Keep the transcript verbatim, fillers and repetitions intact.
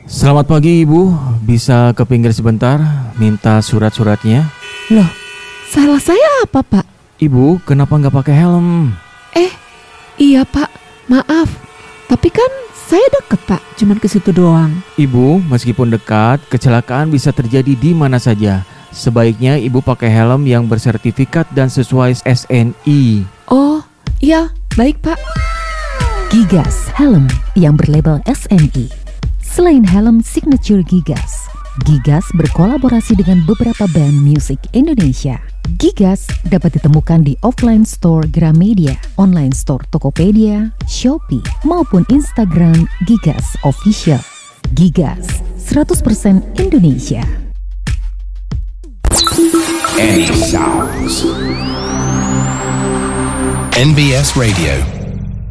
Selamat pagi Ibu, bisa ke pinggir sebentar, minta surat-suratnya. Loh, salah saya apa Pak? Ibu, kenapa nggak pakai helm? Eh, iya Pak, maaf. Tapi kan saya deket Pak, cuman ke situ doang. Ibu, meskipun dekat, kecelakaan bisa terjadi di mana saja. Sebaiknya Ibu pakai helm yang bersertifikat dan sesuai S N I. Oh, iya, baik Pak. Gigas, helm yang berlabel S N I. Selain helm signature Gigas, Gigas berkolaborasi dengan beberapa band musik Indonesia. Gigas dapat ditemukan di offline store Gramedia, online store Tokopedia, Shopee, maupun Instagram Gigas Official. Gigas, seratus persen Indonesia. Any sounds. N B S Radio.